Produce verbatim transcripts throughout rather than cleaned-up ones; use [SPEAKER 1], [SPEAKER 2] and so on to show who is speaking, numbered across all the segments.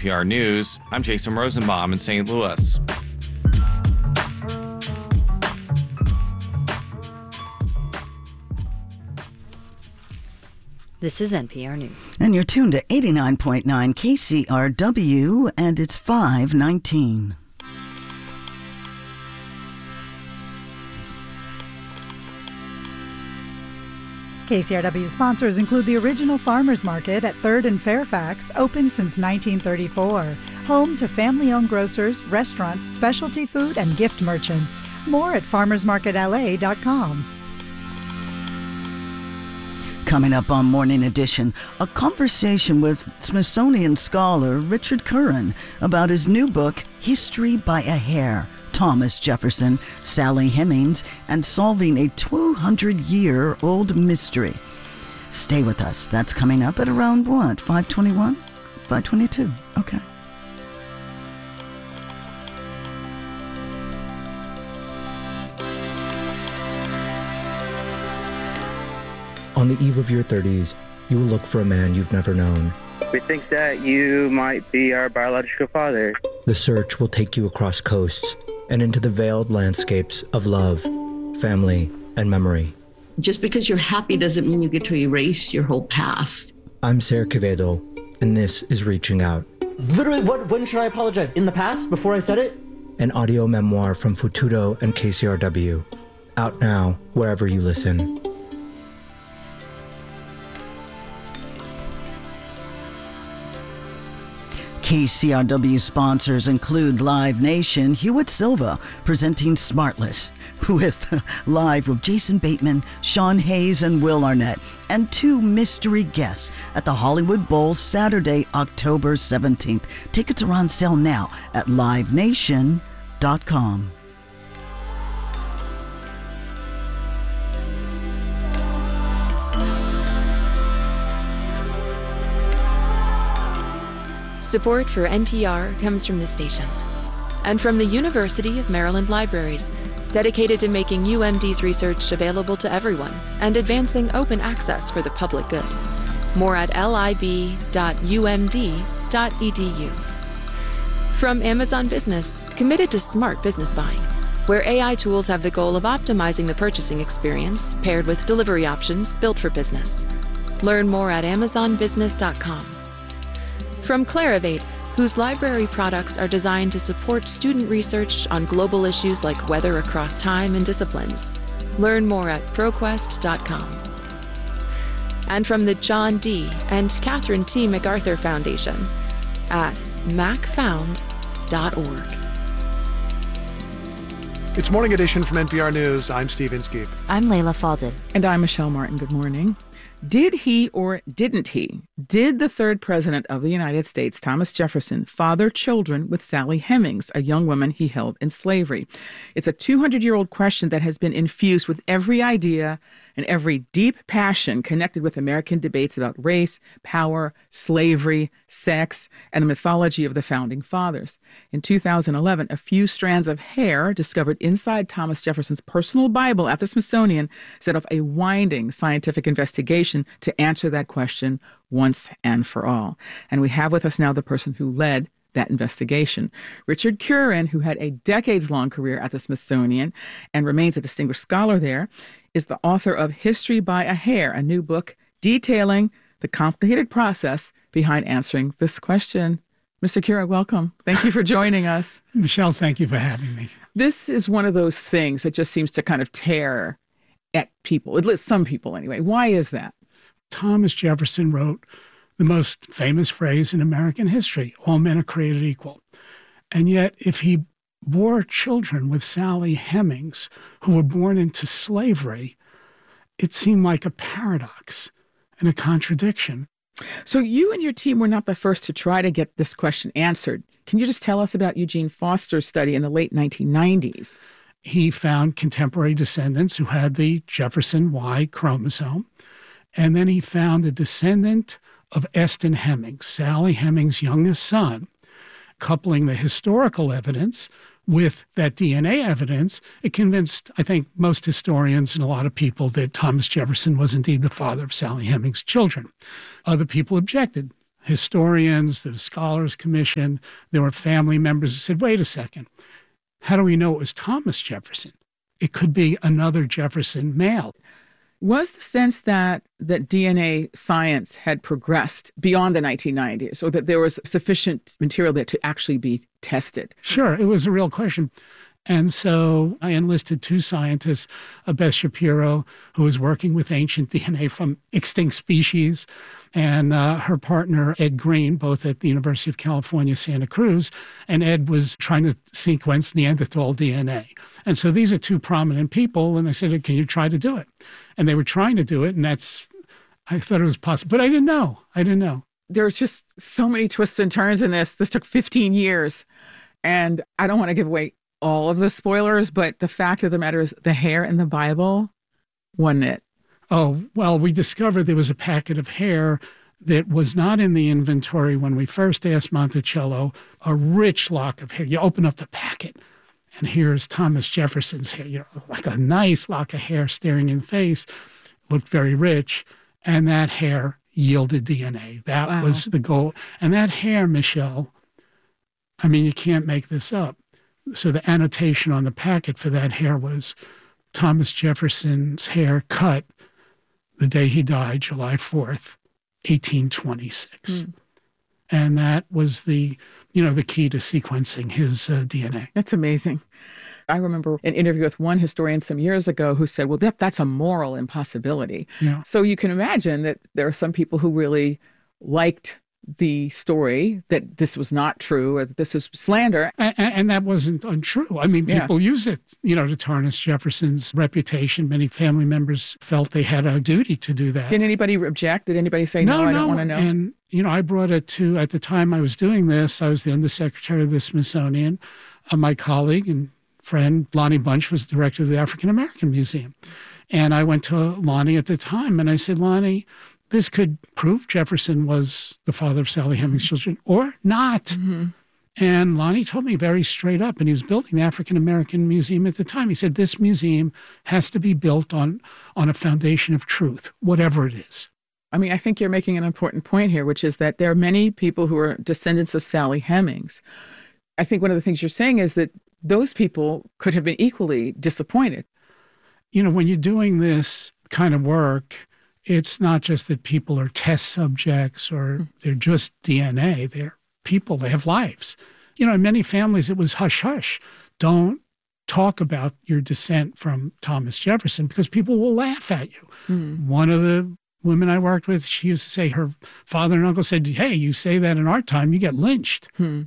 [SPEAKER 1] P R News. I'm Jason Rosenbaum in Saint Louis.
[SPEAKER 2] This is N P R News.
[SPEAKER 3] And you're tuned to eighty-nine point nine K C R W, and it's five nineteen.
[SPEAKER 4] K C R W sponsors include the original Farmers Market at third and Fairfax, open since nineteen thirty-four. Home to family-owned grocers, restaurants, specialty food, and gift merchants. More at farmers market L A dot com.
[SPEAKER 3] Coming up on Morning Edition, a conversation with Smithsonian scholar Richard Curran about his new book, History by a Hair, Thomas Jefferson, Sally Hemings, and Solving a two hundred year old Mystery. Stay with us. That's coming up at around what, five twenty-one? five twenty-two. Okay.
[SPEAKER 5] On the eve of your thirties, you will look for a man you've never known.
[SPEAKER 6] We think that you might be our biological father.
[SPEAKER 5] The search will take you across coasts and into the veiled landscapes of love, family, and memory.
[SPEAKER 7] Just because you're happy doesn't mean you get to erase your whole past.
[SPEAKER 5] I'm Sarah Quevedo, and this is Reaching Out.
[SPEAKER 8] Literally, what? When should I apologize? In the past? Before I said it?
[SPEAKER 5] An audio memoir from Fututo and K C R W. Out now, wherever you listen.
[SPEAKER 3] K C R W sponsors include Live Nation, Hewitt Silva presenting Smartless, with live with Jason Bateman, Sean Hayes, and Will Arnett, and two mystery guests at the Hollywood Bowl Saturday, October seventeenth. Tickets are on sale now at live nation dot com.
[SPEAKER 9] Support for N P R comes from the station and from the University of Maryland Libraries, dedicated to making U M D's research available to everyone and advancing open access for the public good. More at lib dot u m d dot e d u. From Amazon Business, committed to smart business buying, where A I tools have the goal of optimizing the purchasing experience paired with delivery options built for business. Learn more at amazon business dot com. From Clarivate, whose library products are designed to support student research on global issues like weather across time and disciplines. Learn more at proquest dot com. And from the John D. and Catherine T. MacArthur Foundation at mac found dot org.
[SPEAKER 10] It's Morning Edition from N P R News. I'm Steve Inskeep.
[SPEAKER 2] I'm Layla Faldin.
[SPEAKER 11] And I'm Michelle Martin. Good morning. Did he or didn't he? Did the third president of the United States, Thomas Jefferson, father children with Sally Hemings, a young woman he held in slavery? It's a two hundred year old question that has been infused with every idea and every deep passion connected with American debates about race, power, slavery, sex, and the mythology of the founding fathers. In two thousand eleven, a few strands of hair discovered inside Thomas Jefferson's personal Bible at the Smithsonian set off a winding scientific investigation to answer that question once and for all. And we have with us now the person who led that investigation. Richard Curran, who had a decades-long career at the Smithsonian and remains a distinguished scholar there, is the author of History by a Hair, a new book detailing the complicated process behind answering this question. Mister Curran, welcome. Thank you for joining us.
[SPEAKER 12] Michelle, thank you for having me.
[SPEAKER 11] This is one of those things that just seems to kind of tear at people, at least some people anyway. Why is that?
[SPEAKER 12] Thomas Jefferson wrote the most famous phrase in American history, all men are created equal. And yet, if he bore children with Sally Hemings, who were born into slavery, it seemed like a paradox and a contradiction.
[SPEAKER 11] So you and your team were not the first to try to get this question answered. Can you just tell us about Eugene Foster's study in the late nineteen nineties?
[SPEAKER 12] He found contemporary descendants who had the Jefferson Y chromosome. And then he found a descendant of Eston Hemings, Sally Hemings' youngest son. Coupling the historical evidence with that D N A evidence, it convinced, I think, most historians and a lot of people that Thomas Jefferson was indeed the father of Sally Hemings' children. Other people objected. historians, the Scholars Commission. There were family members who said, wait a second, how do we know it was Thomas Jefferson? It could be another Jefferson male.
[SPEAKER 11] Was the sense that that D N A science had progressed beyond the nineteen nineties, or that there was sufficient material there to actually be tested?
[SPEAKER 12] Sure, it was a real question. And so I enlisted two scientists, Beth Shapiro, who was working with ancient D N A from extinct species, and uh, her partner, Ed Green, both at the University of California, Santa Cruz. And Ed was trying to sequence Neanderthal D N A. And so these are two prominent people. And I said, can you try to do it? And they were trying to do it. And that's, I thought it was possible. But I didn't know. I didn't know.
[SPEAKER 11] There's just so many twists and turns in this. This took fifteen years. And I don't want to give away all of the spoilers, but the fact of the matter is the hair in the Bible wasn't it.
[SPEAKER 12] Oh, well, we discovered there was a packet of hair that was not in the inventory when we first asked Monticello, a rich lock of hair. You open up the packet, and here's Thomas Jefferson's hair, you know, like a nice lock of hair staring in the face, looked very rich, and that hair yielded D N A. That wow. was the goal. And that hair, Michelle, I mean, you can't make this up. So the annotation on the packet for that hair was Thomas Jefferson's hair cut the day he died, July fourth, eighteen twenty-six. Mm. And that was the, you know, the key to sequencing his uh, D N A.
[SPEAKER 11] That's amazing. I remember an interview with one historian some years ago who said, well, that, that's a moral impossibility.
[SPEAKER 12] Yeah.
[SPEAKER 11] So you can imagine that there are some people who really liked the story that this was not true or that this was slander.
[SPEAKER 12] And, and that wasn't untrue. I mean, people yeah. use it, you know, to tarnish Jefferson's reputation. Many family members felt they had a duty to do that.
[SPEAKER 11] Did anybody object? Did anybody say, no, no I don't want to know?
[SPEAKER 12] And, you know, I brought it to, at the time I was doing this, I was the undersecretary of the Smithsonian. Uh, my colleague and friend, Lonnie Bunch, was director of the African American Museum. And I went to Lonnie at the time and I said, Lonnie, this could prove Jefferson was the father of Sally Hemings' children or not.
[SPEAKER 11] Mm-hmm.
[SPEAKER 12] And Lonnie told me very straight up, and he was building the African American Museum at the time. He said, this museum has to be built on, on a foundation of truth, whatever it is.
[SPEAKER 11] I mean, I think you're making an important point here, which is that there are many people who are descendants of Sally Hemings. I think one of the things you're saying is that those people could have been equally disappointed.
[SPEAKER 12] You know, when you're doing this kind of work, it's not just that people are test subjects or they're just D N A. They're people. They have lives. You know, in many families, it was hush-hush. Don't talk about your descent from Thomas Jefferson because people will laugh at you.
[SPEAKER 11] Mm.
[SPEAKER 12] One of the women I worked with, she used to say her father and uncle said, hey, you say that in our time, you get lynched.
[SPEAKER 11] Hmm.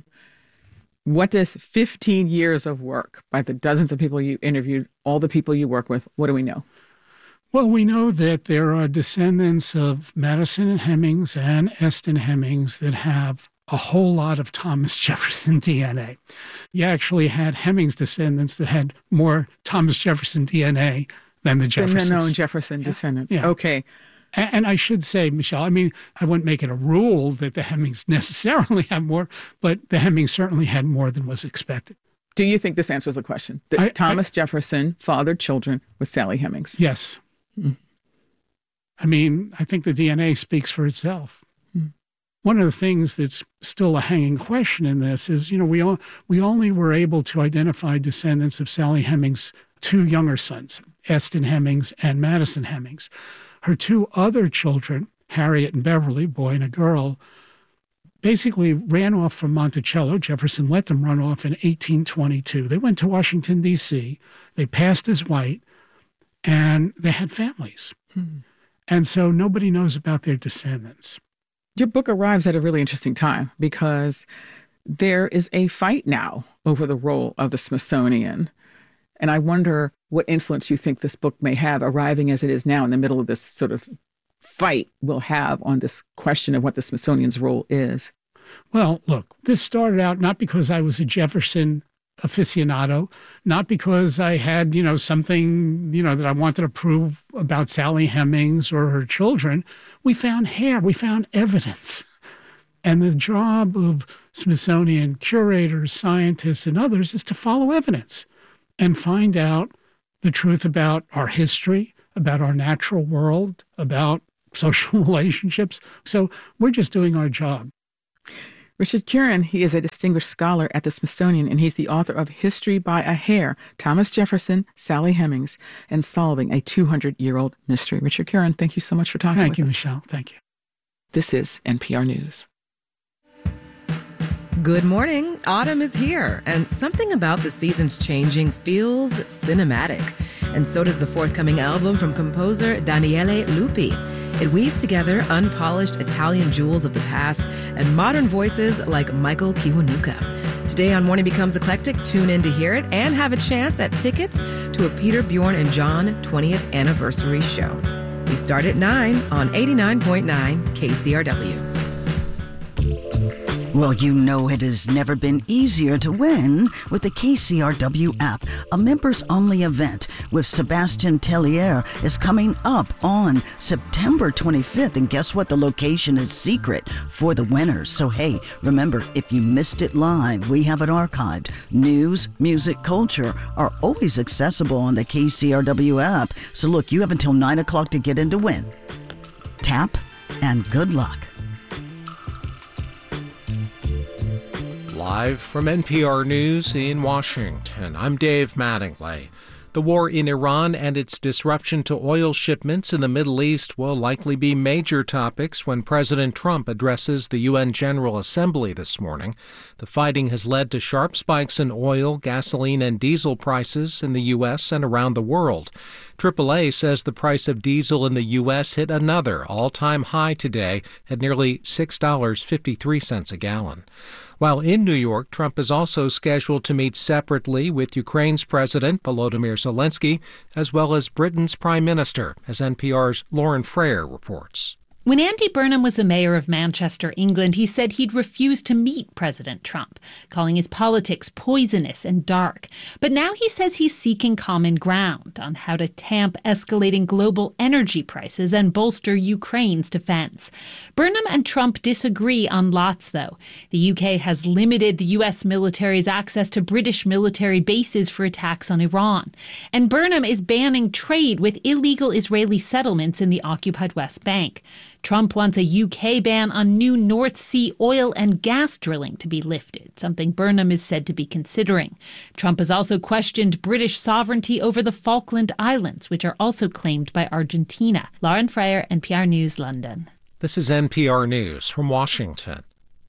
[SPEAKER 11] What does fifteen years of work by the dozens of people you interviewed, all the people you work with, what do we know?
[SPEAKER 12] Well, we know that there are descendants of Madison and Hemings and Eston Hemings that have a whole lot of Thomas Jefferson D N A. You actually had Hemings descendants that had more Thomas Jefferson D N A than the Jeffersons.
[SPEAKER 11] Than the known Jefferson
[SPEAKER 12] yeah.
[SPEAKER 11] descendants.
[SPEAKER 12] Yeah.
[SPEAKER 11] Okay.
[SPEAKER 12] And, and I should say, Michelle, I mean, I wouldn't make it a rule that the Hemings necessarily have more, but the Hemings certainly had more than was expected.
[SPEAKER 11] Do you think this answers the question? That
[SPEAKER 12] I,
[SPEAKER 11] Thomas
[SPEAKER 12] I,
[SPEAKER 11] Jefferson fathered children with Sally Hemings?
[SPEAKER 12] Yes.
[SPEAKER 11] Mm.
[SPEAKER 12] I mean, I think the D N A speaks for itself.
[SPEAKER 11] Mm.
[SPEAKER 12] One of the things that's still a hanging question in this is, you know, we all, we only were able to identify descendants of Sally Hemings' two younger sons, Eston Hemings and Madison Hemings. Her two other children, Harriet and Beverly, boy and a girl, basically ran off from Monticello. Jefferson let them run off in eighteen twenty-two. They went to Washington, D C. They passed as white, and they had families.
[SPEAKER 11] Hmm.
[SPEAKER 12] And so nobody knows about their descendants.
[SPEAKER 11] Your book arrives at a really interesting time because there is a fight now over the role of the Smithsonian. And I wonder what influence you think this book may have, arriving as it is now in the middle of this sort of fight will have on this question of what the Smithsonian's role is.
[SPEAKER 12] Well, look, this started out not because I was a Jefferson aficionado, not because I had, you know, something, you know, that I wanted to prove about Sally Hemings or her children. We found hair, we found evidence. And the job of Smithsonian curators, scientists, and others is to follow evidence and find out the truth about our history, about our natural world, about social relationships. So we're just doing our job.
[SPEAKER 11] Richard Curran, he is a distinguished scholar at the Smithsonian, and he's the author of History by a Hair, Thomas Jefferson, Sally Hemings, and Solving a two hundred year old Mystery. Richard Curran, thank you so much for talking
[SPEAKER 12] Thank
[SPEAKER 11] with
[SPEAKER 12] you,
[SPEAKER 11] us.
[SPEAKER 12] Michelle. Thank you.
[SPEAKER 11] This is N P R News.
[SPEAKER 13] Good morning. Autumn is here, and something about the seasons changing feels cinematic. And so does the forthcoming album from composer Daniele Lupi. It weaves together unpolished Italian jewels of the past and modern voices like Michael Kiwanuka. Today on Morning Becomes Eclectic, tune in to hear it and have a chance at tickets to a Peter, Bjorn, and John twentieth anniversary show. We start at nine on eighty-nine point nine K C R W.
[SPEAKER 3] Well, you know it has never been easier to win with the K C R W app. A members-only event with Sebastian Tellier is coming up on September twenty-fifth. And guess what? The location is secret for the winners. So, hey, remember, if you missed it live, we have it archived. News, music, culture are always accessible on the K C R W app. So, look, you have until nine o'clock to get in to win. Tap and good luck.
[SPEAKER 14] Live from N P R News in Washington, I'm Dave Mattingly. The war in Iran and its disruption to oil shipments in the Middle East will likely be major topics when President Trump addresses the U N General Assembly this morning. The fighting has led to sharp spikes in oil, gasoline, and diesel prices in the U S and around the world. triple A says the price of diesel in the U S hit another all-time high today at nearly six dollars and fifty-three cents a gallon. While in New York, Trump is also scheduled to meet separately with Ukraine's President Volodymyr Zelensky, as well as Britain's Prime Minister, as N P R's Lauren Frayer reports.
[SPEAKER 15] When Andy Burnham was the mayor of Manchester, England, he said he'd refuse to meet President Trump, calling his politics poisonous and dark. But now he says he's seeking common ground on how to tamp escalating global energy prices and bolster Ukraine's defense. Burnham and Trump disagree on lots, though. The U K has limited the U S military's access to British military bases for attacks on Iran. And Burnham is banning trade with illegal Israeli settlements in the occupied West Bank. Trump wants a U K ban on new North Sea oil and gas drilling to be lifted, something Burnham is said to be considering. Trump has also questioned British sovereignty over the Falkland Islands, which are also claimed by Argentina. Lauren Frayer, N P R News, London.
[SPEAKER 14] This is N P R News from Washington.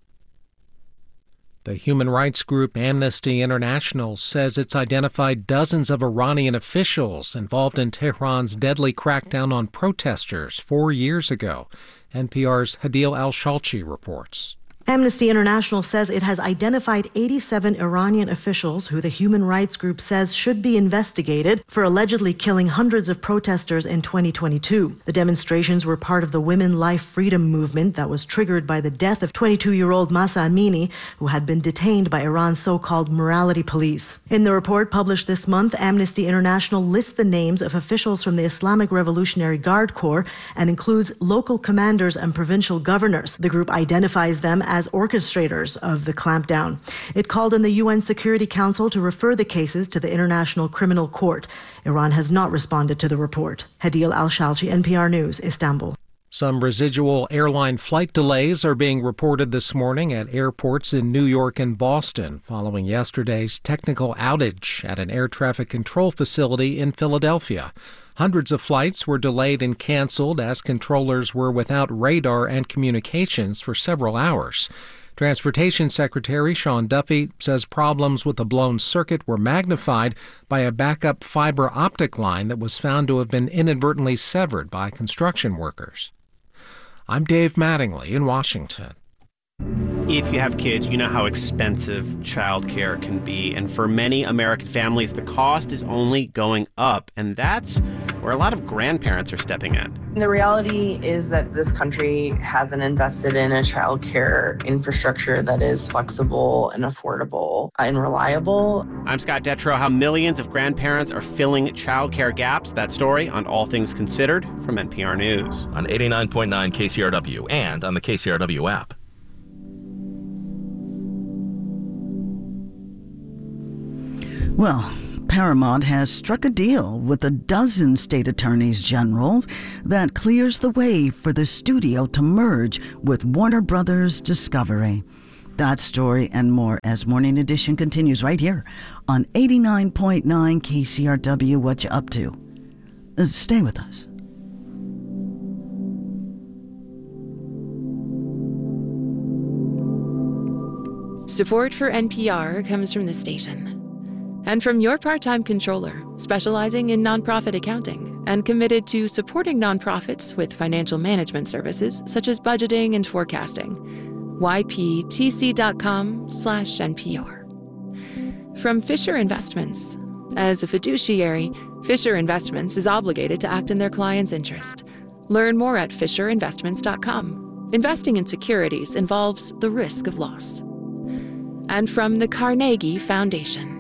[SPEAKER 14] The human rights group Amnesty International says it's identified dozens of Iranian officials involved in Tehran's deadly crackdown on protesters four years ago. N P R's Hadil Al-Shalchi reports.
[SPEAKER 16] Amnesty International says it has identified eighty-seven Iranian officials who the human rights group says should be investigated for allegedly killing hundreds of protesters in twenty twenty-two. The demonstrations were part of the Women Life Freedom movement that was triggered by the death of twenty-two-year-old Mahsa Amini, who had been detained by Iran's so-called morality police. In the report published this month, Amnesty International lists the names of officials from the Islamic Revolutionary Guard Corps and includes local commanders and provincial governors. The group identifies them as orchestrators of the clampdown. It called on the U N Security Council to refer the cases to the International Criminal Court. Iran has not responded to the report. Hadil Al-Shalchi, N P R News, Istanbul.
[SPEAKER 14] Some residual airline flight delays are being reported this morning at airports in New York and Boston following yesterday's technical outage at an air traffic control facility in Philadelphia. Hundreds of flights were delayed and canceled as controllers were without radar and communications for several hours. Transportation Secretary Sean Duffy says problems with the blown circuit were magnified by a backup fiber optic line that was found to have been inadvertently severed by construction workers. I'm Dave Mattingly in Washington.
[SPEAKER 17] If you have kids, you know how expensive childcare can be. And for many American families, the cost is only going up. And that's where a lot of grandparents are stepping in.
[SPEAKER 18] The reality is that this country hasn't invested in a childcare infrastructure that is flexible and affordable and reliable.
[SPEAKER 17] I'm Scott Detrow. How millions of grandparents are filling childcare gaps. That story on All Things Considered from N P R News.
[SPEAKER 19] On eighty-nine point nine K C R W and on the K C R W app.
[SPEAKER 3] Well, Paramount has struck a deal with a dozen state attorneys general that clears the way for the studio to merge with Warner Brothers Discovery. That story and more as Morning Edition continues right here on eighty-nine point nine K C R W. What you up to? Uh, stay with us.
[SPEAKER 9] Support for N P R comes from the station and from your part-time controller, specializing in nonprofit accounting and committed to supporting nonprofits with financial management services such as budgeting and forecasting. Y P T C dot com slash N P R. From Fisher Investments. As a fiduciary, Fisher Investments is obligated to act in their client's interest. Learn more at fisher investments dot com. Investing in securities involves the risk of loss. And from the Carnegie Foundation.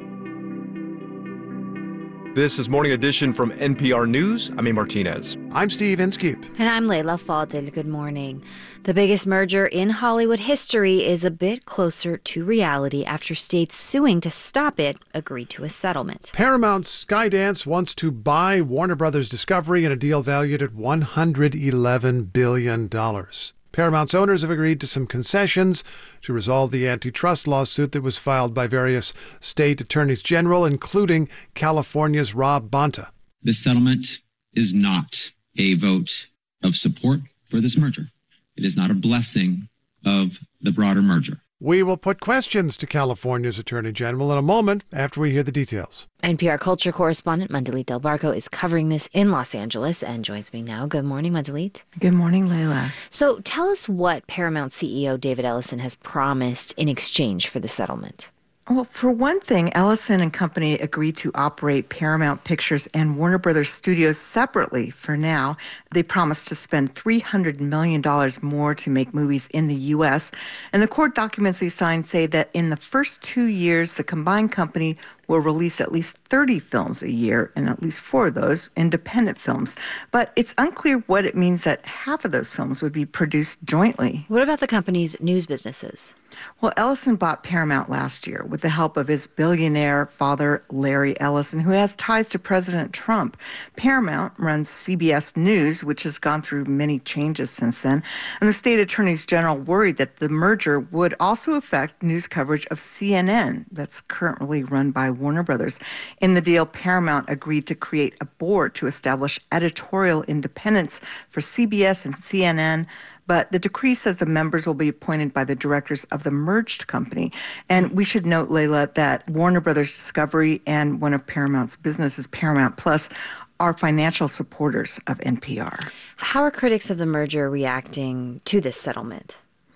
[SPEAKER 20] This is Morning Edition from N P R News. I'm A. Martinez.
[SPEAKER 10] I'm Steve Inskeep.
[SPEAKER 2] And I'm Layla Fadel. Good morning. The biggest merger in Hollywood history is a bit closer to reality after states suing to stop it agreed to a settlement.
[SPEAKER 10] Paramount Skydance wants to buy Warner Brothers Discovery in a deal valued at one hundred eleven billion dollars. Paramount's owners have agreed to some concessions to resolve the antitrust lawsuit that was filed by various state attorneys general, including California's Rob Bonta.
[SPEAKER 21] This settlement is not a vote of support for this merger. It is not a blessing of the broader merger.
[SPEAKER 10] We will put questions to California's Attorney General in a moment after we hear the details.
[SPEAKER 2] N P R culture correspondent Mandalit Del Barco is covering this in Los Angeles and joins me now. Good morning, Mandalit.
[SPEAKER 22] Good morning, Layla.
[SPEAKER 2] So tell us what Paramount C E O David Ellison has promised in exchange for the settlement.
[SPEAKER 22] Well, for one thing, Ellison and Company agreed to operate Paramount Pictures and Warner Brothers Studios separately for now. They promised to spend three hundred million dollars more to make movies in the U S. And the court documents they signed say that in the first two years, the combined company will release at least thirty films a year, and at least four of those independent films. But it's unclear what it means that half of those films would be produced jointly.
[SPEAKER 2] What about the company's news businesses?
[SPEAKER 22] Well, Ellison bought Paramount last year with the help of his billionaire father, Larry Ellison, who has ties to President Trump. Paramount runs C B S News, which has gone through many changes since then. And the state attorneys general worried that the merger would also affect news coverage of C N N, that's currently run by Warner Brothers. In the deal, Paramount agreed to create a board to establish editorial independence for C B S and C N N. But the decree says the members will be appointed by the directors of the merged company. And we should note, Layla, that Warner Brothers Discovery and one of Paramount's businesses, Paramount Plus, are financial supporters of N P R.
[SPEAKER 2] How are critics of the merger reacting to this settlement?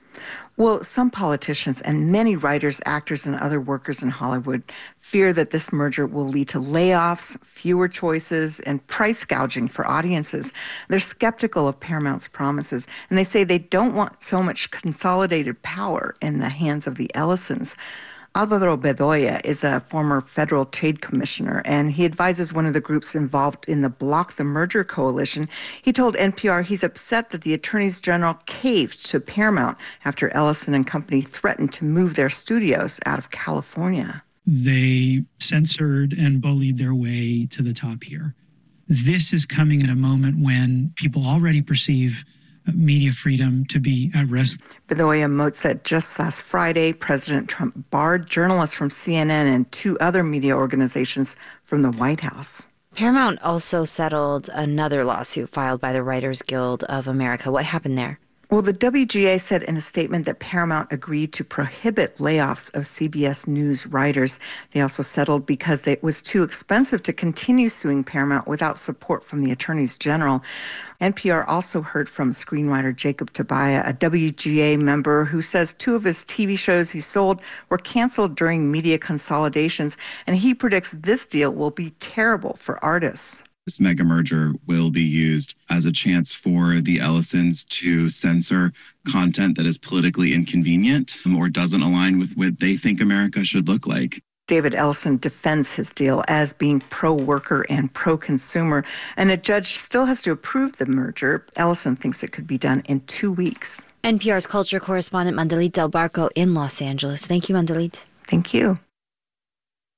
[SPEAKER 22] Well, some politicians and many writers, actors, and other workers in Hollywood fear that this merger will lead to layoffs, fewer choices, and price gouging for audiences. They're skeptical of Paramount's promises, and they say they don't want so much consolidated power in the hands of the Ellisons. Alvaro Bedoya is a former federal trade commissioner, and he advises one of the groups involved in the Block the Merger coalition. He told N P R he's upset that the attorneys general caved to Paramount after Ellison and Company threatened to move their studios out of California.
[SPEAKER 23] They censored and bullied their way to the top here. This is coming at a moment when people already perceive media freedom to be at risk.
[SPEAKER 22] Bedoya Moat said just last Friday, President Trump barred journalists from C N N and two other media organizations from the White House.
[SPEAKER 2] Paramount also settled another lawsuit filed by the Writers Guild of America. What happened there?
[SPEAKER 22] Well, the W G A said in a statement that Paramount agreed to prohibit layoffs of C B S News writers. They also settled because it was too expensive to continue suing Paramount without support from the attorneys general. N P R also heard from screenwriter Jacob Tobiah, a W G A member who says two of his T V shows he sold were canceled during media consolidations, and he predicts this deal will be terrible for artists.
[SPEAKER 24] This mega merger will be used as a chance for the Ellisons to censor content that is politically inconvenient or doesn't align with what they think America should look like.
[SPEAKER 22] David Ellison defends his deal as being pro-worker and pro-consumer, and a judge still has to approve the merger. Ellison thinks it could be done in two weeks.
[SPEAKER 2] N P R's culture correspondent Mandalit Del Barco in Los Angeles. Thank you, Mandalit.
[SPEAKER 22] Thank you.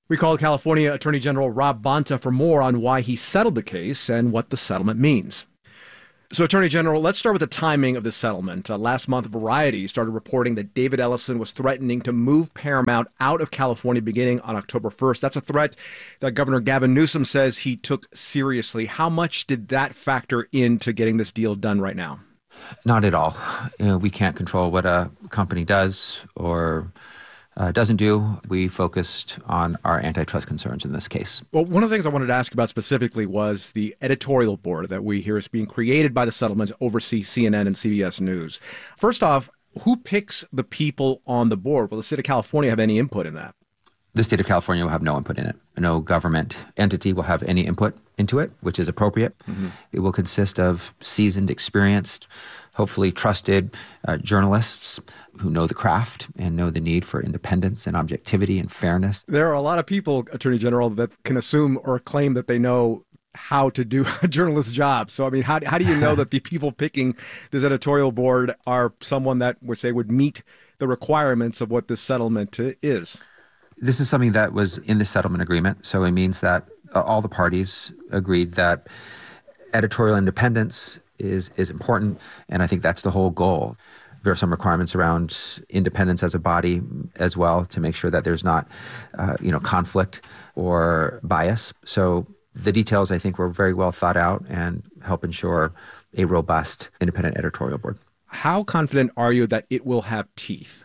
[SPEAKER 1] We called California Attorney General Rob Bonta for more on why he settled the case and what the settlement means. So, Attorney General, let's start with the timing of the settlement. Uh, last month, Variety started reporting that David Ellison was threatening to move Paramount out of California beginning on October first. That's a threat that Governor Gavin Newsom says he took seriously. How much did that factor into getting this deal done right now?
[SPEAKER 4] Not at all. You know, we can't control what a company does or Uh, doesn't do. We focused on our antitrust concerns in this case.
[SPEAKER 1] Well, one of the things I wanted to ask about specifically was the editorial board that we hear is being created by the settlement to oversee C N N and C B S News. First off, who picks the people on the board? Will the state of California have any input in that?
[SPEAKER 4] The state of California will have no input in it. No government entity will have any input into it, which is appropriate. Mm-hmm. It will consist of seasoned, experienced, hopefully trusted uh, journalists who know the craft and know the need for independence and objectivity and fairness.
[SPEAKER 1] There are a lot of people, Attorney General, that can assume or claim that they know how to do a journalist's job. So, I mean, how, how do you know that the people picking this editorial board are someone that would say would meet the requirements of what this settlement is?
[SPEAKER 4] This is something that was in the settlement agreement. So it means that uh, all the parties agreed that editorial independence is is important, and I think that's the whole goal. There are some requirements around independence as a body as well to make sure that there's not, uh, you know, conflict or bias. So the details, I think, were very well thought out and help ensure a robust independent editorial board.
[SPEAKER 1] How confident are you that it will have teeth?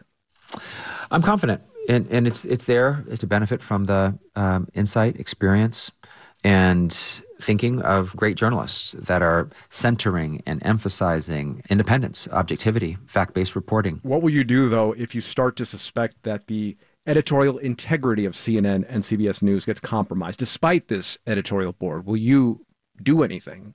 [SPEAKER 4] I'm confident, and, and it's it's there to benefit from the um, insight, experience, and thinking of great journalists that are centering and emphasizing independence, objectivity, fact-based reporting.
[SPEAKER 1] What will you do, though, if you start to suspect that the editorial integrity of C N N and C B S News gets compromised, despite this editorial board? Will you do anything?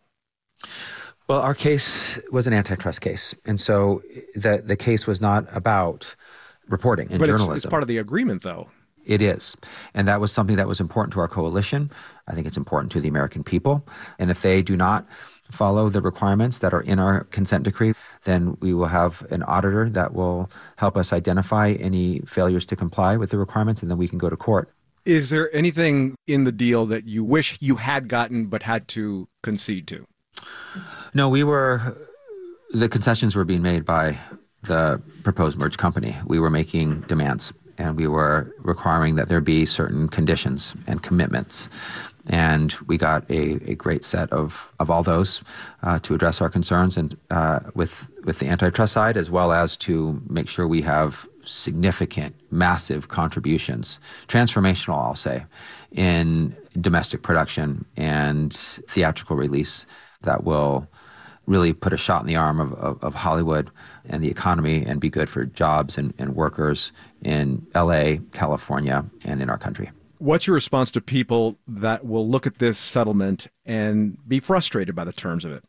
[SPEAKER 4] Well, our case was an antitrust case, and so the the case was not about reporting and
[SPEAKER 1] but
[SPEAKER 4] journalism.
[SPEAKER 1] It's, it's part of the agreement, though.
[SPEAKER 4] It is. And that was something that was important to our coalition. I think it's important to the American people. And if they do not follow the requirements that are in our consent decree, then we will have an auditor that will help us identify any failures to comply with the requirements, and then we can go to court.
[SPEAKER 1] Is there anything in the deal that you wish you had gotten but had to concede to?
[SPEAKER 4] No, we were, the concessions were being made by the proposed merged company. We were making demands, and we were requiring that there be certain conditions and commitments. And we got a, a great set of, of all those uh, to address our concerns and uh, with, with the antitrust side, as well as to make sure we have significant, massive contributions, transformational, I'll say, in domestic production and theatrical release that will really put a shot in the arm of, of, of Hollywood and the economy and be good for jobs and, and workers in L A, California, and in our country.
[SPEAKER 1] What's your response to people that will look at this settlement and be frustrated by the terms of it?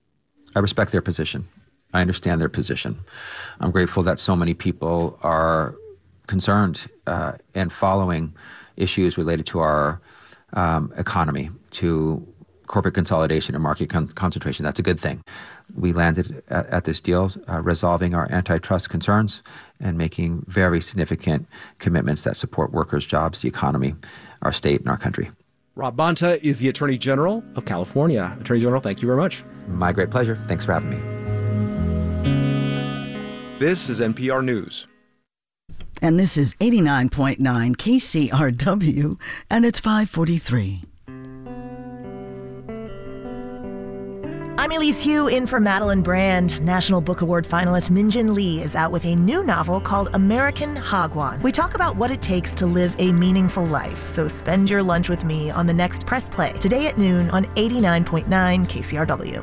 [SPEAKER 4] I respect their position. I understand their position. I'm grateful that so many people are concerned uh, and following issues related to our um, economy, to corporate consolidation and market con- concentration. That's a good thing. We landed at, at this deal, uh, resolving our antitrust concerns and making very significant commitments that support workers' jobs, the economy, our state, and our country.
[SPEAKER 1] Rob Bonta is the Attorney General of California. Attorney General, thank you very much.
[SPEAKER 4] My great pleasure. Thanks for having me.
[SPEAKER 20] This is N P R News.
[SPEAKER 3] And this is eighty-nine point nine K C R W, and it's five forty-three.
[SPEAKER 6] I'm Elise Hu, in for Madeline Brand. National Book Award finalist Min-Jin Lee is out with a new novel called American Hagwon. We talk about what it takes to live a meaningful life, so spend your lunch with me on the next Press Play, today at noon on eighty-nine point nine K C R W.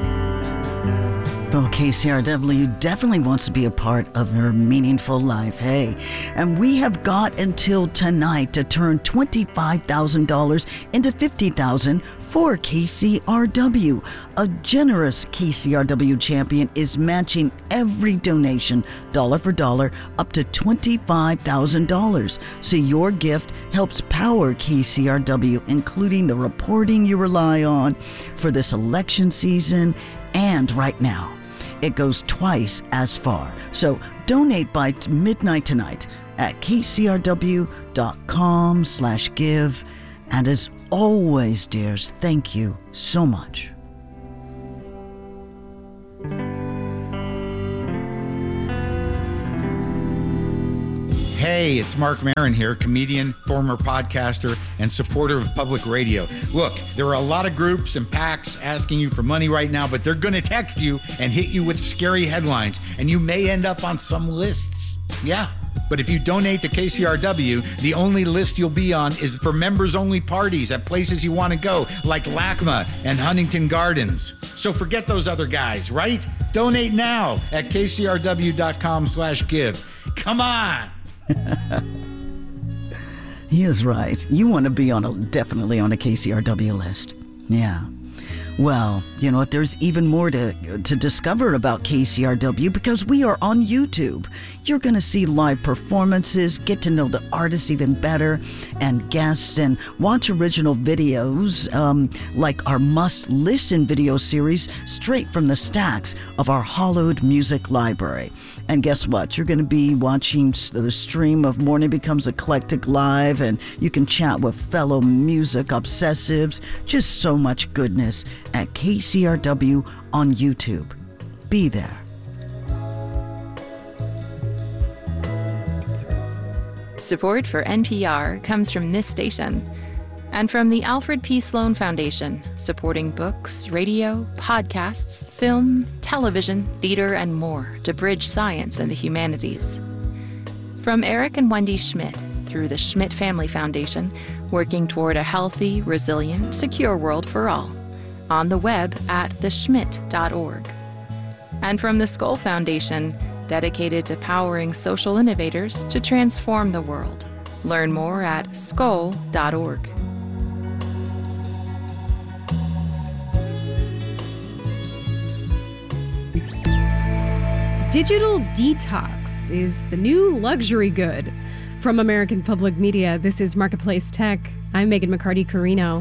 [SPEAKER 3] Well, K C R W definitely wants to be a part of her meaningful life, hey? And we have got until tonight to turn twenty-five thousand dollars into fifty thousand dollars for K C R W. A generous K C R W champion is matching every donation, dollar for dollar, up to twenty-five thousand dollars. So your gift helps power K C R W, including the reporting you rely on for this election season and right now. It goes twice as far. So donate by midnight tonight. at kcrw.com slash give. And as always, dears, thank you so much.
[SPEAKER 5] Hey, it's Mark Maron here, comedian, former podcaster, and supporter of public radio. Look, there are a lot of groups and PACs asking you for money right now, but they're going to text you and hit you with scary headlines, and you may end up on some lists. Yeah. But if you donate to K C R W, the only list you'll be on is for members-only parties at places you want to go, like LACMA and Huntington Gardens. So forget those other guys, right? Donate now at kcrw.com slash give. Come on!
[SPEAKER 3] He is right. You want to be on a definitely on a K C R W list. Yeah. Well, you know what? There's even more to to discover about K C R W because we are on YouTube. You're going to see live performances, get to know the artists even better, and guests, and watch original videos um, like our must-listen video series straight from the stacks of our hollowed music library. And guess what? You're going to be watching the stream of Morning Becomes Eclectic live, and you can chat with fellow music obsessives. Just so much goodness at K C R W on YouTube. Be there.
[SPEAKER 9] Support for N P R comes from this station and from the Alfred P. Sloan Foundation, supporting books, radio, podcasts, film, television, theater, and more to bridge science and the humanities. From Eric and Wendy Schmidt through the Schmidt Family Foundation, working toward a healthy, resilient, secure world for all. On the web at the schmidt dot org. And from the Skoll Foundation, dedicated to powering social innovators to transform the world. Learn more at skoll dot org.
[SPEAKER 7] Digital detox is the new luxury good. From American Public Media, this is Marketplace Tech. I'm Megan McCarty-Carino.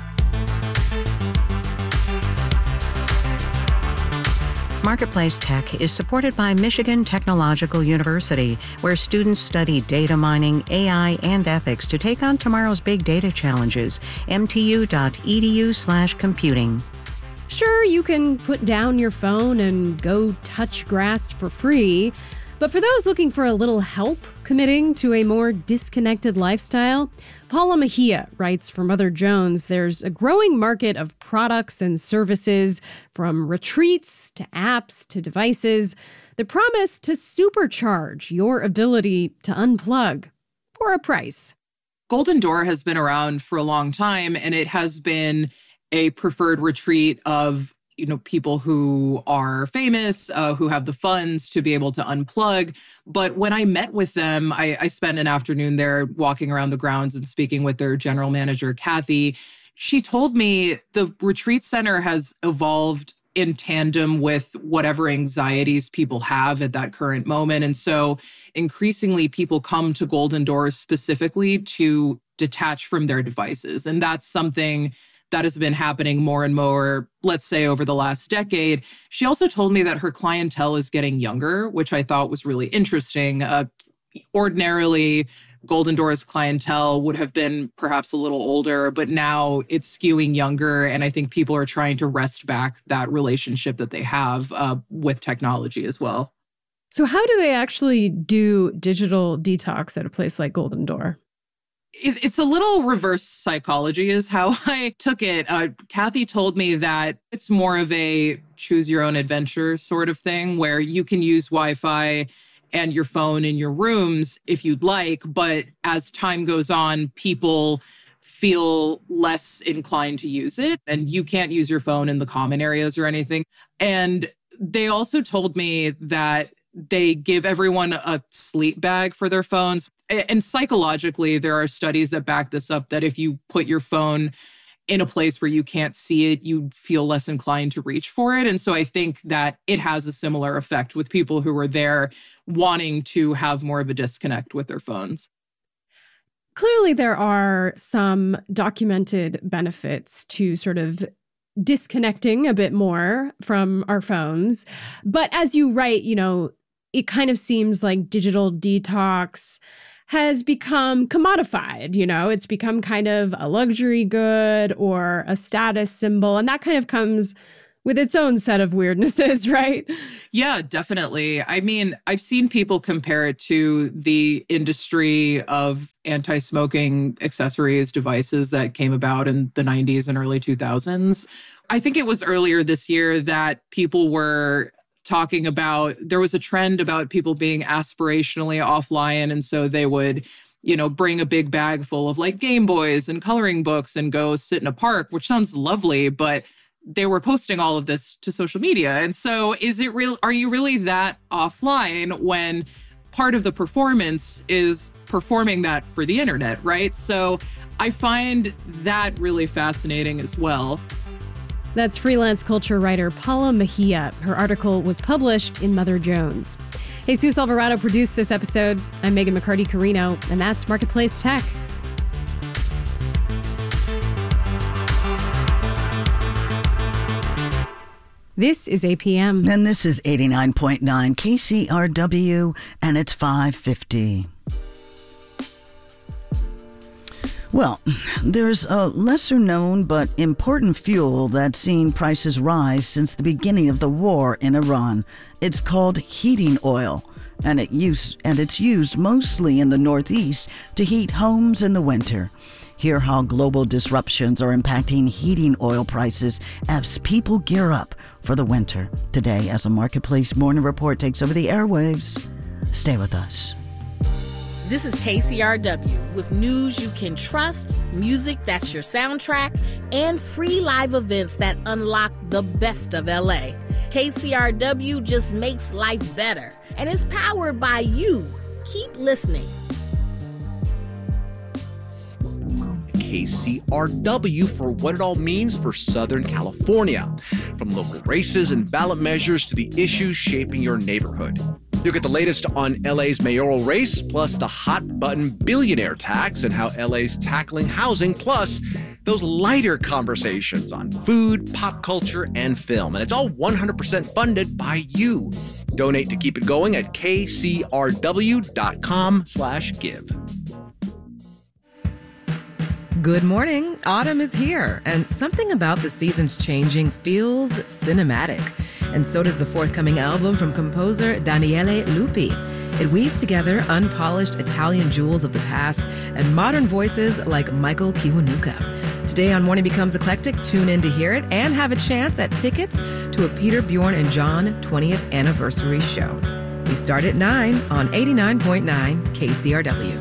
[SPEAKER 8] Marketplace Tech is supported by Michigan Technological University, where students study data mining, A I, and ethics to take on tomorrow's big data challenges. m t u dot e d u slash computing.
[SPEAKER 7] Sure, you can put down your phone and go touch grass for free, but for those looking for a little help committing to a more disconnected lifestyle, Paula Mejia writes for Mother Jones, there's a growing market of products and services, from retreats to apps to devices, that promise to supercharge your ability to unplug for a price.
[SPEAKER 11] Golden Door has been around for a long time, and it has been a preferred retreat of, you know, people who are famous, uh, who have the funds to be able to unplug. But when I met with them, I, I spent an afternoon there walking around the grounds and speaking with their general manager, Kathy. She told me the retreat center has evolved in tandem with whatever anxieties people have at that current moment. And so increasingly people come to Golden Doors specifically to detach from their devices. And that's something that has been happening more and more, let's say, over the last decade. She also told me that her clientele is getting younger, which I thought was really interesting. Uh, ordinarily, Golden Doors clientele would have been perhaps a little older, but now it's skewing younger. And I think people are trying to wrest back that relationship that they have uh, with technology as well.
[SPEAKER 7] So how do they actually do digital detox at a place like Golden Door?
[SPEAKER 11] It's a little reverse psychology is how I took it. Uh, Kathy told me that it's more of a choose your own adventure sort of thing where you can use Wi-Fi and your phone in your rooms if you'd like. But as time goes on, people feel less inclined to use it, and you can't use your phone in the common areas or anything. And they also told me that they give everyone a sleep bag for their phones. And psychologically, there are studies that back this up, that if you put your phone in a place where you can't see it, you feel less inclined to reach for it. And so I think that it has a similar effect with people who are there wanting to have more of a disconnect with their phones.
[SPEAKER 7] Clearly, there are some documented benefits to sort of disconnecting a bit more from our phones. But as you write, you know, it kind of seems like digital detox has become commodified. You know, it's become kind of a luxury good or a status symbol. And that kind of comes with its own set of weirdnesses, right?
[SPEAKER 12] Yeah, definitely. I mean, I've seen people compare it to the industry of anti-smoking accessories, devices that came about in the nineties and early two thousands. I think it was earlier this year that people were talking about, there was a trend about people being aspirationally offline. And so they would, you know, bring a big bag full of like Game Boys and coloring books and go sit in a park, which sounds lovely, but they were posting all of this to social media. And so is it real? Are you really that offline when part of the performance is performing that for the internet, right? So I find that really fascinating as well.
[SPEAKER 7] That's freelance culture writer Paula Mejia. Her article was published in Mother Jones. Jesus Alvarado produced this episode. I'm Megan McCarty-Carino, and that's Marketplace Tech. This is A P M.
[SPEAKER 3] And this is eighty-nine point nine K C R W, and it's five fifty. Well, there's a lesser known but important fuel that's seen prices rise since the beginning of the war in Iran. It's called heating oil, and it use, and it's used mostly in the Northeast to heat homes in the winter. Hear how global disruptions are impacting heating oil prices as people gear up for the winter. Today, as a Marketplace Morning Report takes over the airwaves, stay with us.
[SPEAKER 13] This is K C R W with news you can trust, music that's your soundtrack, and free live events that unlock the best of L A. K C R W just makes life better and is powered by you. Keep listening.
[SPEAKER 1] K C R W for what it all means for Southern California, from local races and ballot measures to the issues shaping your neighborhood. You'll get the latest on L A's mayoral race, plus the hot-button billionaire tax and how L A's tackling housing, plus those lighter conversations on food, pop culture, and film. And it's all one hundred percent funded by you. Donate to keep it going at kcrw.com slash give.
[SPEAKER 15] Good morning. Autumn is here, and something about the seasons changing feels cinematic. And so does the forthcoming album from composer Daniele Lupi. It weaves together unpolished Italian jewels of the past and modern voices like Michael Kiwanuka. Today on Morning Becomes Eclectic, tune in to hear it and have a chance at tickets to a Peter, Bjorn, and John twentieth anniversary show. We start at nine on eighty-nine point nine K C R W.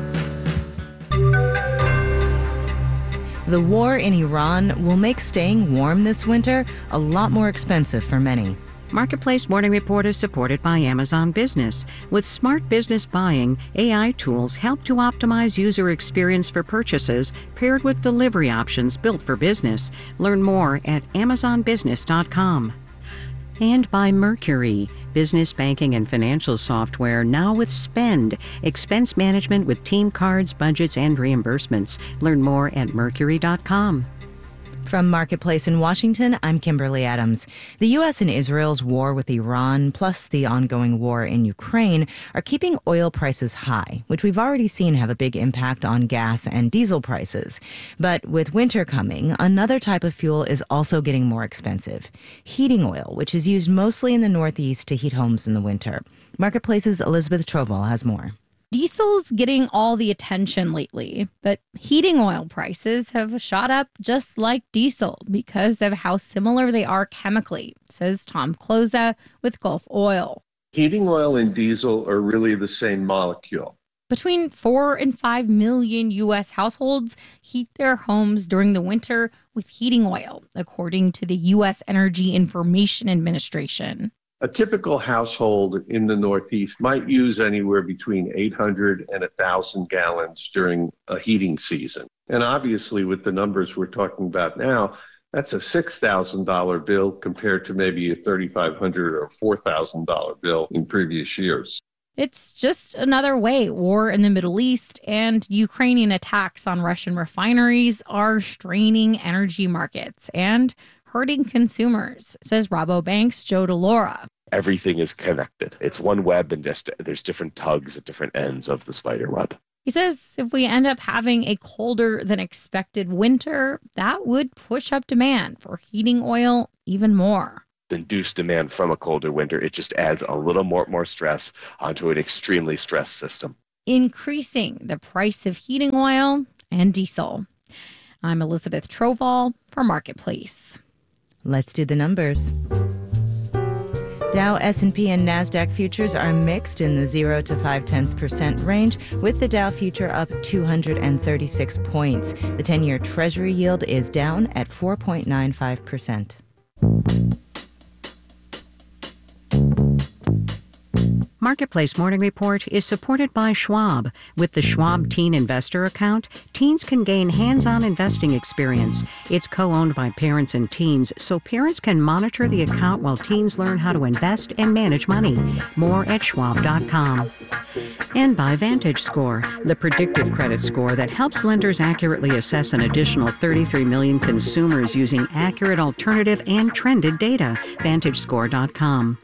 [SPEAKER 2] The war in Iran will make staying warm this winter a lot more expensive for many.
[SPEAKER 8] Marketplace Morning Report is supported by Amazon Business. With smart business buying, A I tools help to optimize user experience for purchases paired with delivery options built for business. Learn more at amazon business dot com. And by Mercury, business banking and financial software now with Spend, expense management with team cards, budgets, and reimbursements. Learn more at mercury dot com.
[SPEAKER 2] From Marketplace in Washington, I'm Kimberly Adams. The U S and Israel's war with Iran, plus the ongoing war in Ukraine, are keeping oil prices high, which we've already seen have a big impact on gas and diesel prices. But with winter coming, another type of fuel is also getting more expensive: heating oil, which is used mostly in the Northeast to heat homes in the winter. Marketplace's Elizabeth Troval has more.
[SPEAKER 16] Diesel's getting all the attention lately, but heating oil prices have shot up just like diesel because of how similar they are chemically, says Tom Kloza with Gulf Oil.
[SPEAKER 25] Heating oil and diesel are really the same molecule.
[SPEAKER 16] Between four and five million U S households heat their homes during the winter with heating oil, according to the U S Energy Information Administration.
[SPEAKER 25] A typical household in the Northeast might use anywhere between eight hundred and one thousand gallons during a heating season. And obviously, with the numbers we're talking about now, that's a six thousand dollars bill compared to maybe a thirty-five hundred dollars or four thousand dollars bill in previous years.
[SPEAKER 16] It's just another way war in the Middle East and Ukrainian attacks on Russian refineries are straining energy markets and hurting consumers, says Rabobank's Joe DeLaura.
[SPEAKER 14] everything is connected. It's one web, and just there's different tugs at different ends of the spider web.
[SPEAKER 16] He says if we end up having a colder than expected winter, that would push up demand for heating oil even more.
[SPEAKER 14] Induced demand from a colder winter, it just adds a little more, more stress onto an extremely stressed system,
[SPEAKER 16] increasing the price of heating oil and diesel. I'm Elizabeth Trovall for Marketplace.
[SPEAKER 2] Let's do the numbers. Dow, S and P, and NASDAQ futures are mixed in the zero to five tenths percent range, with the Dow future up two hundred thirty-six points. The ten-year Treasury yield is down at four point nine five percent.
[SPEAKER 8] Marketplace Morning Report is supported by Schwab. With the Schwab Teen Investor Account, teens can gain hands-on investing experience. It's co-owned by parents and teens, so parents can monitor the account while teens learn how to invest and manage money. More at schwab dot com. And by VantageScore, the predictive credit score that helps lenders accurately assess an additional thirty-three million consumers using accurate alternative and trended data. Vantage Score dot com.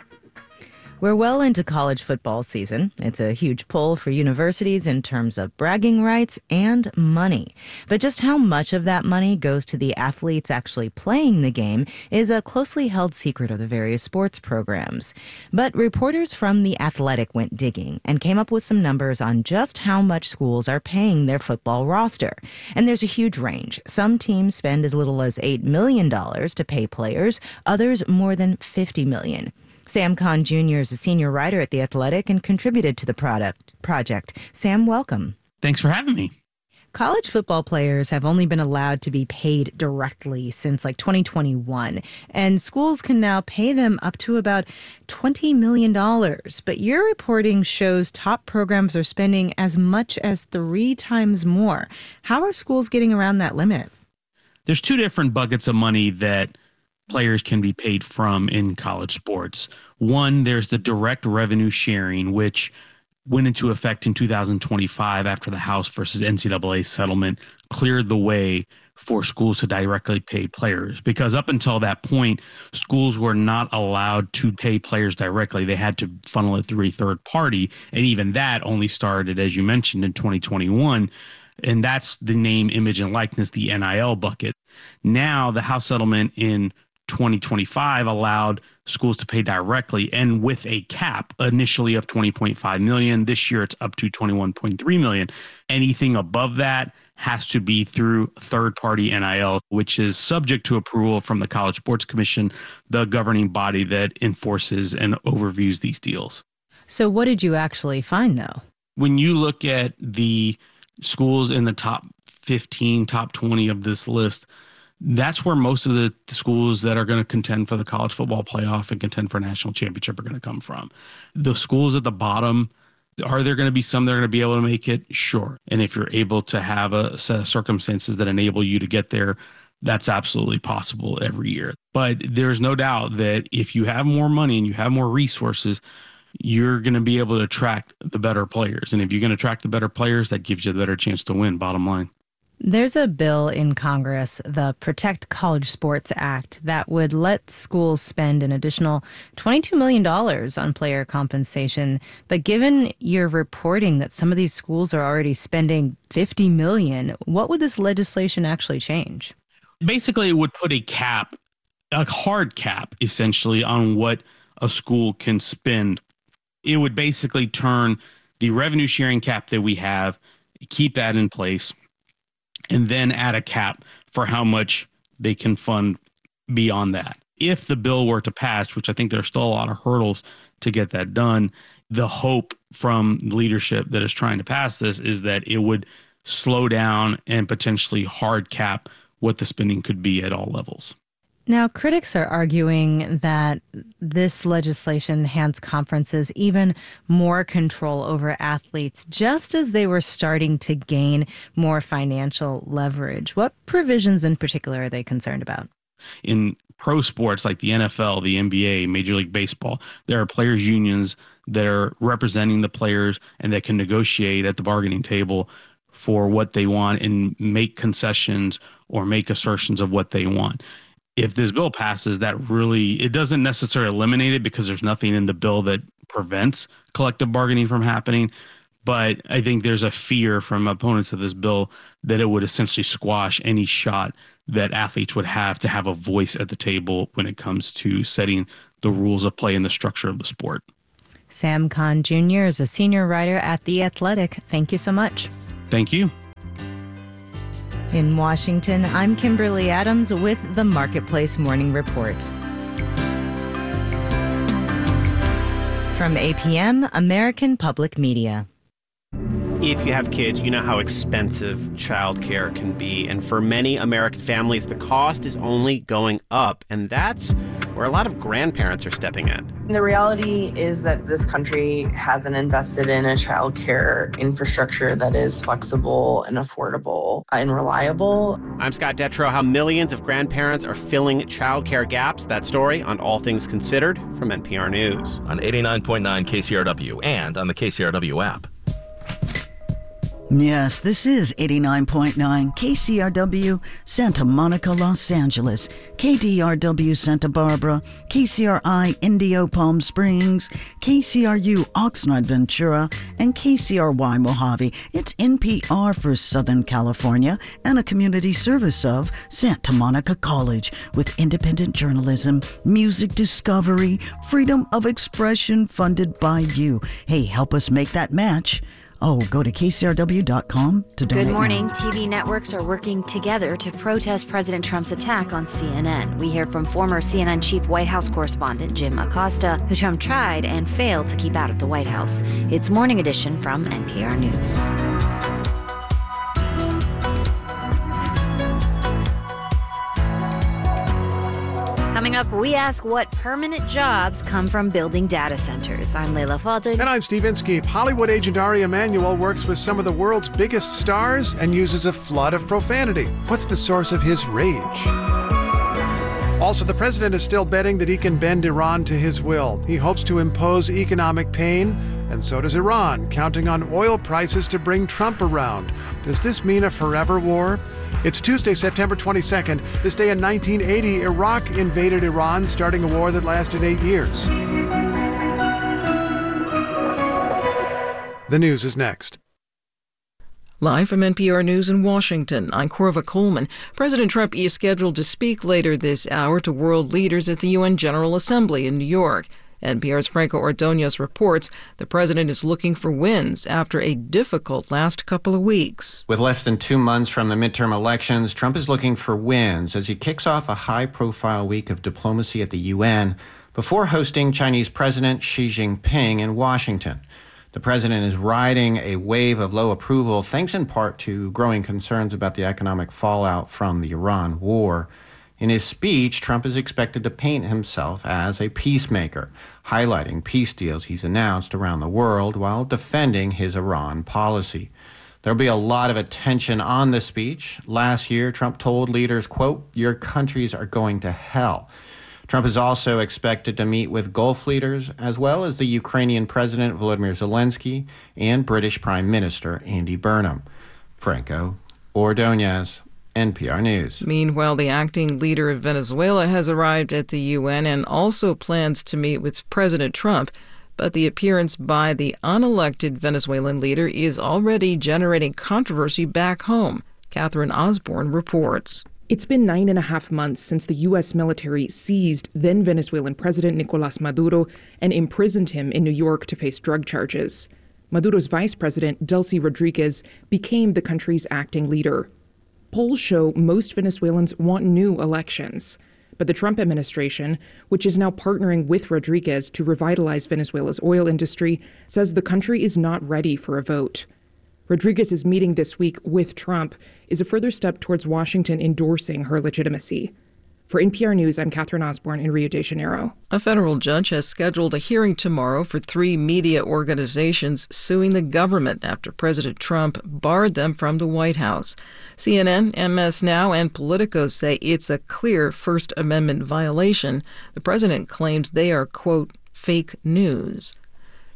[SPEAKER 2] We're well into college football season. It's a huge pull for universities in terms of bragging rights and money. But just how much of that money goes to the athletes actually playing the game is a closely held secret of the various sports programs. But reporters from The Athletic went digging and came up with some numbers on just how much schools are paying their football roster. And there's a huge range. Some teams spend as little as eight million dollars to pay players, others more than fifty million dollars. Sam Kahn Junior is a senior writer at The Athletic and contributed to the product project. Sam, welcome.
[SPEAKER 17] Thanks for having me.
[SPEAKER 2] College football players have only been allowed to be paid directly since like twenty twenty-one, and schools can now pay them up to about twenty million dollars. But your reporting shows top programs are spending as much as three times more. How are schools getting around that limit?
[SPEAKER 17] There's two different buckets of money that players can be paid from in college sports. One, there's the direct revenue sharing, which went into effect in two thousand twenty-five after the House versus N C double A settlement cleared the way for schools to directly pay players. Because up until that point, schools were not allowed to pay players directly. They had to funnel it through a third party. And even that only started, as you mentioned, in twenty twenty-one. And that's the name, image, and likeness, the N I L bucket. Now, the House settlement in twenty twenty-five allowed schools to pay directly and with a cap initially of twenty point five million dollars. This year it's up to twenty-one point three million dollars. Anything above that has to be through third-party N I L, which is subject to approval from the College Sports Commission, the governing body that enforces and overviews these deals.
[SPEAKER 2] So what did you actually find, though?
[SPEAKER 17] When you look at the schools in the top fifteen, top twenty of this list, that's where most of the schools that are going to contend for the college football playoff and contend for a national championship are going to come from. The schools at the bottom, are there going to be some that are going to be able to make it? Sure. And if you're able to have a set of circumstances that enable you to get there, that's absolutely possible every year. But there's no doubt that if you have more money and you have more resources, you're going to be able to attract the better players. And if you're going to attract the better players, that gives you a better chance to win, bottom line.
[SPEAKER 2] There's a bill in Congress, the Protect College Sports Act, that would let schools spend an additional twenty-two million dollars on player compensation. But given your reporting that some of these schools are already spending fifty million dollars, what would this legislation actually change?
[SPEAKER 17] Basically, it would put a cap, a hard cap, essentially, on what a school can spend. It would basically turn the revenue sharing cap that we have, keep that in place, and then add a cap for how much they can fund beyond that. If the bill were to pass, which I think there's still a lot of hurdles to get that done, the hope from leadership that is trying to pass this is that it would slow down and potentially hard cap what the spending could be at all levels.
[SPEAKER 2] Now, critics are arguing that this legislation hands conferences even more control over athletes, just as they were starting to gain more financial leverage. What provisions in particular are they concerned about?
[SPEAKER 17] In pro sports like the N F L, the N B A, Major League Baseball, there are players' unions that are representing the players and that can negotiate at the bargaining table for what they want and make concessions or make assertions of what they want. if this bill passes, that really, it doesn't necessarily eliminate it because there's nothing in the bill that prevents collective bargaining from happening. But I think there's a fear from opponents of this bill that it would essentially squash any shot that athletes would have to have a voice at the table when it comes to setting the rules of play and the structure of the sport.
[SPEAKER 2] Sam Kahn Junior is a senior writer at The Athletic. Thank you so much.
[SPEAKER 17] Thank you.
[SPEAKER 2] In Washington, I'm Kimberly Adams with the Marketplace Morning Report. From A P M, American Public Media.
[SPEAKER 10] If you have kids, you know how expensive childcare can be. And for many American families, the cost is only going up. And that's where a lot of grandparents are stepping in.
[SPEAKER 18] The reality is that this country hasn't invested in a childcare infrastructure that is flexible and affordable and reliable.
[SPEAKER 10] I'm Scott Detrow. How millions of grandparents are filling childcare gaps. That story on All Things Considered from N P R News.
[SPEAKER 19] On eighty-nine point nine K C R W and on the K C R W app.
[SPEAKER 3] Yes, this is eighty-nine point nine K C R W, Santa Monica, Los Angeles, K D R W, Santa Barbara, K C R I, Indio, Palm Springs, K C R U, Oxnard, Ventura, and K C R Y, Mojave. It's N P R for Southern California and a community service of Santa Monica College with independent journalism, music discovery, freedom of expression funded by you. Hey, help us make that match. Oh, go to K C R W dot com to donate.
[SPEAKER 21] Good morning.
[SPEAKER 3] now.
[SPEAKER 21] T V networks are working together to protest President Trump's attack on C N N. We hear from former C N N chief White House correspondent Jim Acosta, who Trump tried and failed to keep out of the White House. It's Morning Edition from N P R News. Coming up, we ask what permanent jobs come from building data centers. I'm Layla Fulton.
[SPEAKER 23] And I'm Steve Inskeep. Hollywood agent Ari Emanuel works with some of the world's biggest stars and uses a flood of profanity. What's the source of his rage? Also, the president is still betting that he can bend Iran to his will. He hopes to impose economic pain, and so does Iran, counting on oil prices to bring Trump around. Does this mean a forever war? It's Tuesday, September twenty-second. This day in nineteen eighty, Iraq invaded Iran, starting a war that lasted eight years. The news is next.
[SPEAKER 11] Live from N P R News in Washington, I'm Corva Coleman. President Trump is scheduled to speak later this hour to world leaders at the U N General Assembly in New York. N P R's Franco Ordonez reports the president is looking for wins after a difficult last couple of weeks.
[SPEAKER 26] With less than two months from the midterm elections, Trump is looking for wins as he kicks off a high-profile week of diplomacy at the U N before hosting Chinese President Xi Jinping in Washington. The president is riding a wave of low approval, thanks in part to growing concerns about the economic fallout from the Iran war. In his speech, Trump is expected to paint himself as a peacemaker, highlighting peace deals he's announced around the world while defending his Iran policy. There'll be a lot of attention on the speech. Last year, Trump told leaders, quote, "Your countries are going to hell." Trump is also expected to meet with Gulf leaders, as well as the Ukrainian President Volodymyr Zelensky and British Prime Minister Andy Burnham. Franco Ordonez, N P R News.
[SPEAKER 11] Meanwhile, the acting leader of Venezuela has arrived at the U N and also plans to meet with President Trump. But the appearance by the unelected Venezuelan leader is already generating controversy back home. Catherine Osborne reports.
[SPEAKER 27] It's been nine and a half months since the U S military seized then Venezuelan President Nicolas Maduro and imprisoned him in New York to face drug charges. Maduro's vice president, Delcy Rodriguez, became the country's acting leader. Polls show most Venezuelans want new elections. But the Trump administration, which is now partnering with Rodriguez to revitalize Venezuela's oil industry, says the country is not ready for a vote. Rodriguez's meeting this week with Trump is a further step towards Washington endorsing her legitimacy. For N P R News, I'm Catherine Osborne in Rio de Janeiro.
[SPEAKER 11] A federal judge has scheduled a hearing tomorrow for three media organizations suing the government after President Trump barred them from the White House. C N N, M S Now, and Politico say it's a clear First Amendment violation. The president claims they are, quote, fake news.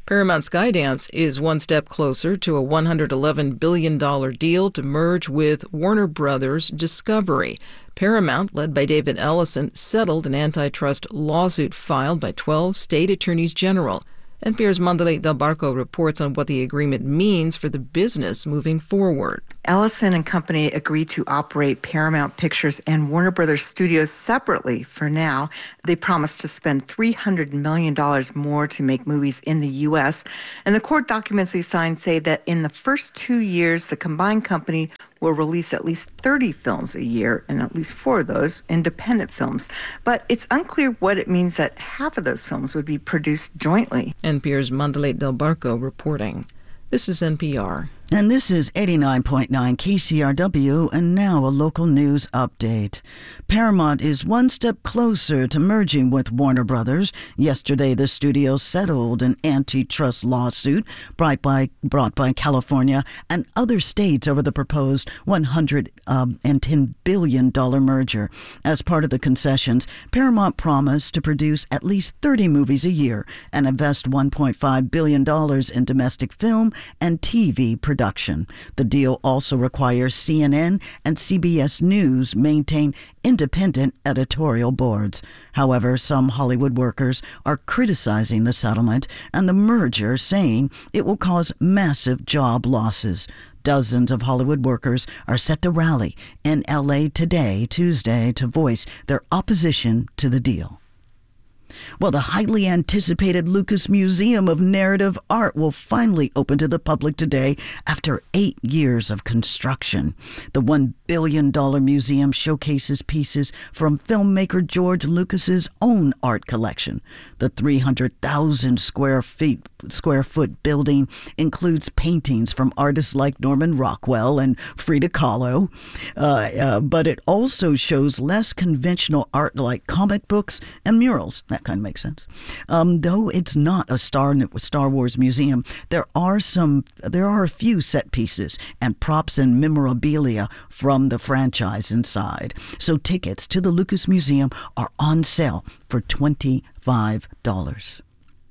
[SPEAKER 4] Paramount Skydance is one step closer to a one hundred eleven billion dollars deal to merge with Warner Brothers Discovery. Paramount, led by David Ellison, settled an antitrust lawsuit filed by twelve state attorneys general. N P R's Mandalay Del Barco reports on what the agreement means for the business moving forward.
[SPEAKER 5] Ellison and Company agreed to operate Paramount Pictures and Warner Brothers Studios separately for now. They promised to spend three hundred million dollars more to make movies in the U S. And the court documents they signed say that in the first two years, the combined company will release at least thirty films a year, and at least four of those independent films. But it's unclear what it means that half of those films would be produced jointly.
[SPEAKER 4] N P R's Mandalay Del Barco reporting. This is N P R.
[SPEAKER 3] And this is eighty-nine point nine K C R W, and now a local news update. Paramount is one step closer to merging with Warner Brothers. Yesterday, the studio settled an antitrust lawsuit brought by, brought by California and other states over the proposed one hundred ten billion dollars merger. As part of the concessions, Paramount promised to produce at least thirty movies a year and invest one point five billion dollars in domestic film and T V production. Production. The deal also requires C N N and C B S News maintain independent editorial boards. However, some Hollywood workers are criticizing the settlement and the merger, saying it will cause massive job losses. Dozens of Hollywood workers are set to rally in L A today, Tuesday, to voice their opposition to the deal. Well, the highly anticipated Lucas Museum of Narrative Art will finally open to the public today after eight years of construction. The one billion dollars museum showcases pieces from filmmaker George Lucas's own art collection. The three hundred thousand square feet square foot building includes paintings from artists like Norman Rockwell and Frida Kahlo, uh, uh, but it also shows less conventional art like comic books and murals. That kind of makes sense. Um, though it's not a Star Star Wars museum, there are some there are a few set pieces and props and memorabilia from the franchise inside. So tickets to the Lucas Museum are on sale for twenty-five dollars.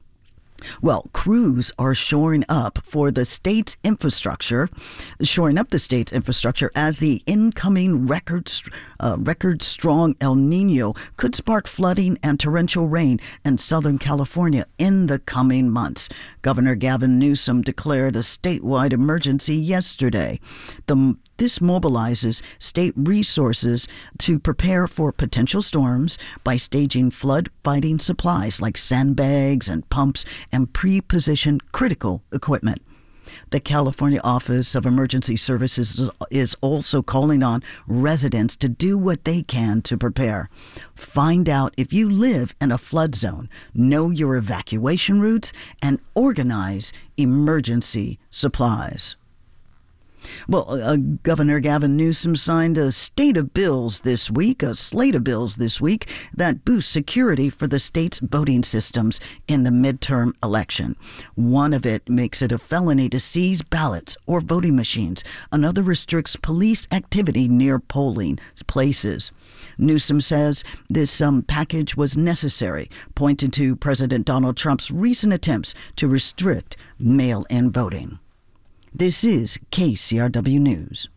[SPEAKER 3] Well, crews are shoring up for the state's infrastructure, shoring up the state's infrastructure as the incoming record, uh, record strong El Nino could spark flooding and torrential rain in Southern California in the coming months. Governor Gavin Newsom declared a statewide emergency yesterday. The This mobilizes state resources to prepare for potential storms by staging flood-fighting supplies like sandbags and pumps and pre-positioned critical equipment. The California Office of Emergency Services is also calling on residents to do what they can to prepare. Find out if you live in a flood zone, know your evacuation routes, and organize emergency supplies. Well, uh, Governor Gavin Newsom signed a state of bills this week, a slate of bills this week, that boosts security for the state's voting systems in the midterm election. One of it makes it a felony to seize ballots or voting machines. Another restricts police activity near polling places. Newsom says this um, package was necessary, pointing to President Donald Trump's recent attempts to restrict mail-in voting. This is K C R W News.